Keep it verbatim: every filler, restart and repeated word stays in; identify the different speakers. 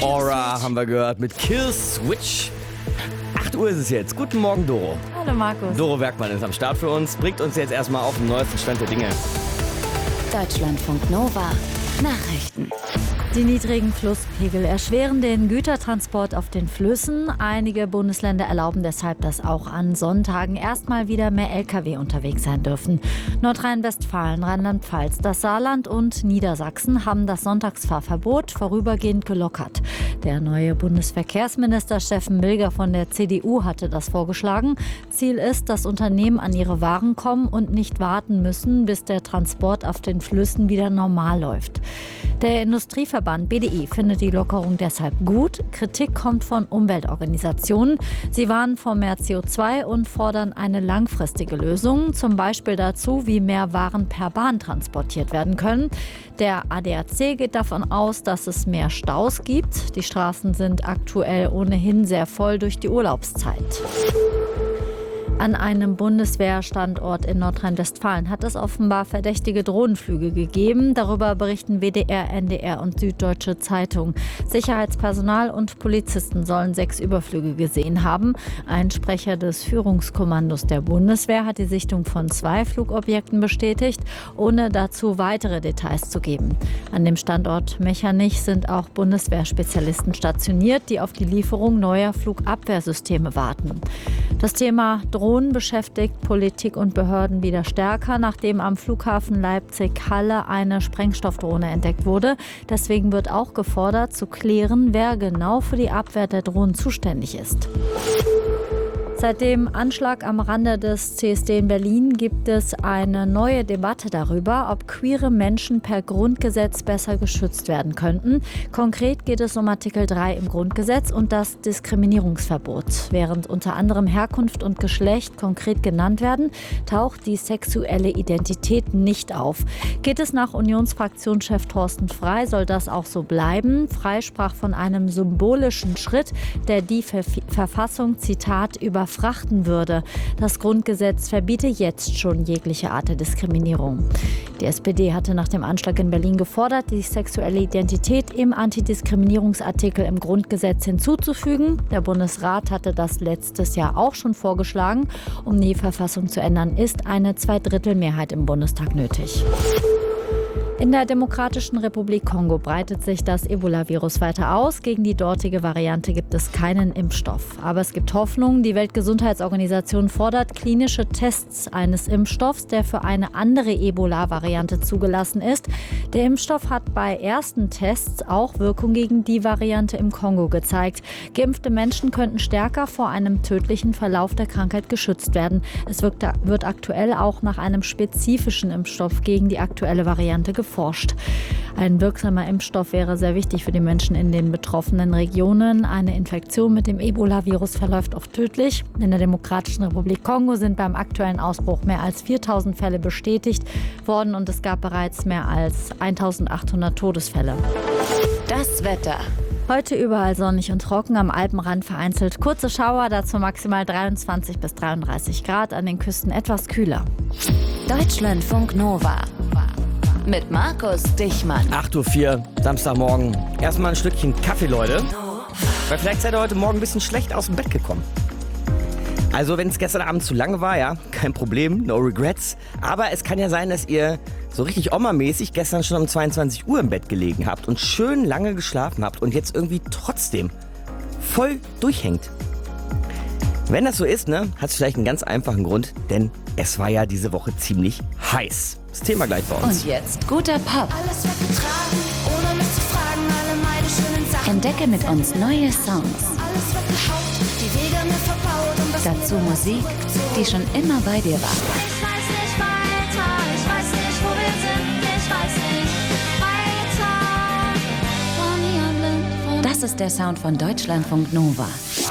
Speaker 1: Aura haben wir gehört mit Kill Switch. acht Uhr ist es jetzt. Guten Morgen, Doro.
Speaker 2: Hallo, Markus.
Speaker 1: Doro Werkmann ist am Start für uns, bringt uns jetzt erstmal auf den neuesten Stand der Dinge.
Speaker 3: Deutschlandfunk Nova. Nachrichten.
Speaker 2: Die niedrigen Flusspegel erschweren den Gütertransport auf den Flüssen. Einige Bundesländer erlauben deshalb, dass auch an Sonntagen erstmal wieder mehr L K W unterwegs sein dürfen. Nordrhein-Westfalen, Rheinland-Pfalz, das Saarland und Niedersachsen haben das Sonntagsfahrverbot vorübergehend gelockert. Der neue Bundesverkehrsminister Steffen Milger von der C D U hatte das vorgeschlagen. Ziel ist, dass Unternehmen an ihre Waren kommen und nicht warten müssen, bis der Transport auf den Flüssen wieder normal läuft. Der Industrieverband B D I findet die Lockerung deshalb gut. Kritik kommt von Umweltorganisationen. Sie warnen vor mehr C O zwei und fordern eine langfristige Lösung. Zum Beispiel dazu, wie mehr Waren per Bahn transportiert werden können. Der A D A C geht davon aus, dass es mehr Staus gibt. Die Straßen sind aktuell ohnehin sehr voll durch die Urlaubszeit. An einem Bundeswehrstandort in Nordrhein-Westfalen hat es offenbar verdächtige Drohnenflüge gegeben. Darüber berichten W D R, N D R und Süddeutsche Zeitung. Sicherheitspersonal und Polizisten sollen sechs Überflüge gesehen haben. Ein Sprecher des Führungskommandos der Bundeswehr hat die Sichtung von zwei Flugobjekten bestätigt, ohne dazu weitere Details zu geben. An dem Standort Mechernich sind auch Bundeswehrspezialisten stationiert, die auf die Lieferung neuer Flugabwehrsysteme warten. Das Thema Drohnen beschäftigt Politik und Behörden wieder stärker, nachdem am Flughafen Leipzig-Halle eine Sprengstoffdrohne entdeckt wurde. Deswegen wird auch gefordert, zu klären, wer genau für die Abwehr der Drohnen zuständig ist. Seit dem Anschlag am Rande des C S D in Berlin gibt es eine neue Debatte darüber, ob queere Menschen per Grundgesetz besser geschützt werden könnten. Konkret geht es um Artikel drei im Grundgesetz und das Diskriminierungsverbot. Während unter anderem Herkunft und Geschlecht konkret genannt werden, taucht die sexuelle Identität nicht auf. Geht es nach Unionsfraktionschef Thorsten Frey, soll das auch so bleiben. Frey sprach von einem symbolischen Schritt, der die Ver- Verfassung, Zitat, über frachten würde. Das Grundgesetz verbiete jetzt schon jegliche Art der Diskriminierung. Die S P D hatte nach dem Anschlag in Berlin gefordert, die sexuelle Identität im Antidiskriminierungsartikel im Grundgesetz hinzuzufügen. Der Bundesrat hatte das letztes Jahr auch schon vorgeschlagen. Um die Verfassung zu ändern, ist eine Zweidrittelmehrheit im Bundestag nötig. In der Demokratischen Republik Kongo breitet sich das Ebola-Virus weiter aus. Gegen die dortige Variante gibt es keinen Impfstoff. Aber es gibt Hoffnung. Die Weltgesundheitsorganisation fordert klinische Tests eines Impfstoffs, der für eine andere Ebola-Variante zugelassen ist. Der Impfstoff hat bei ersten Tests auch Wirkung gegen die Variante im Kongo gezeigt. Geimpfte Menschen könnten stärker vor einem tödlichen Verlauf der Krankheit geschützt werden. Es wird, wird aktuell auch nach einem spezifischen Impfstoff gegen die aktuelle Variante geforscht. Forscht. Ein wirksamer Impfstoff wäre sehr wichtig für die Menschen in den betroffenen Regionen. Eine Infektion mit dem Ebola-Virus verläuft oft tödlich. In der Demokratischen Republik Kongo sind beim aktuellen Ausbruch mehr als viertausend Fälle bestätigt worden und es gab bereits mehr als eintausendachthundert Todesfälle.
Speaker 3: Das Wetter.
Speaker 2: Heute überall sonnig und trocken, am Alpenrand vereinzelt kurze Schauer, dazu maximal dreiundzwanzig bis dreiunddreißig Grad, an den Küsten etwas kühler.
Speaker 3: Deutschlandfunk Nova. Mit Markus Dichmann.
Speaker 1: acht Uhr vier, Samstagmorgen. Erstmal ein Stückchen Kaffee, Leute. Weil vielleicht seid ihr heute Morgen ein bisschen schlecht aus dem Bett gekommen. Also wenn es gestern Abend zu lange war, ja, kein Problem, no regrets. Aber es kann ja sein, dass ihr so richtig Oma-mäßig gestern schon um zweiundzwanzig Uhr im Bett gelegen habt und schön lange geschlafen habt und jetzt irgendwie trotzdem voll durchhängt. Wenn das so ist, ne, hat es vielleicht einen ganz einfachen Grund, denn es war ja diese Woche ziemlich heiß. Das Thema gleich bei uns.
Speaker 3: Und jetzt guter Pop.
Speaker 4: Alles wird getragen, ohne mich zu fragen, alle meine schönen Sachen.
Speaker 3: Entdecke mit uns neue Songs.
Speaker 4: Alles wird gehaucht, die Wege mir verbaut und das
Speaker 3: Dazu Musik, die schon immer bei dir war.
Speaker 4: Ich weiß nicht weiter, ich weiß nicht, wo wir sind, ich weiß nicht weiter. War nie ein Blind von
Speaker 3: Das ist der Sound von Deutschlandfunk Nova.